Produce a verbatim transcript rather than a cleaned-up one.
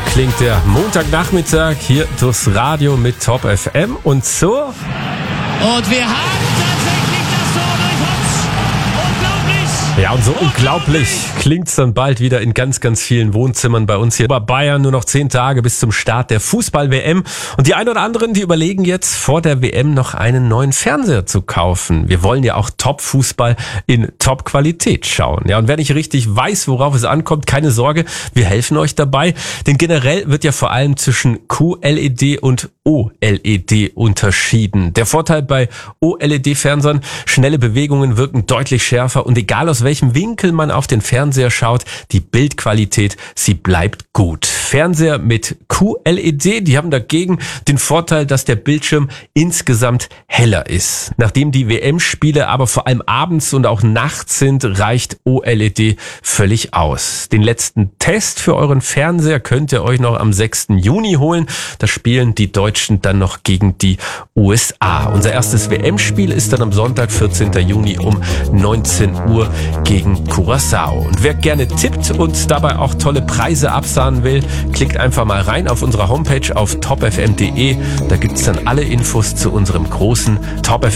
klingt der Montagnachmittag hier durchs Radio mit Top F M und so. Und wir haben tatsächlich das Tor durch uns. Unglaublich. Ja, und so unglaublich klingt's dann bald wieder in ganz, ganz vielen Wohnzimmern bei uns hier bei Bayern. Nur noch zehn Tage bis zum Start der Fußball-W M. Und die ein oder anderen, die überlegen jetzt vor der W M noch einen neuen Fernseher zu kaufen. Wir wollen ja auch Top-Fußball in Top-Qualität schauen. Ja, und wer nicht richtig weiß, worauf es ankommt, keine Sorge, wir helfen euch dabei. Denn generell wird ja vor allem zwischen Q L E D und O L E D unterschieden. Der Vorteil bei O L E D-Fernsehern, schnelle Bewegungen wirken deutlich schärfer und egal aus welchem Winkel man auf den Fernseher schaut, die Bildqualität, sie bleibt gut. Fernseher mit Q L E D, die haben dagegen den Vorteil, dass der Bildschirm insgesamt heller ist. Nachdem die W M-Spiele aber vor allem abends und auch nachts sind, reicht O L E D völlig aus. Den letzten Test für euren Fernseher könnt ihr euch noch am sechsten Juni holen. Da spielen die Deutschen dann noch gegen die U S A. Unser erstes W M-Spiel ist dann am Sonntag, vierzehnten Juni um neunzehn Uhr gegen Curaçao. Und wer gerne tippt und dabei auch tolle Preise absahnen will, klickt einfach mal rein auf unserer Homepage auf top f m punkt d e. Da gibt's dann alle Infos zu unserem großen Top F M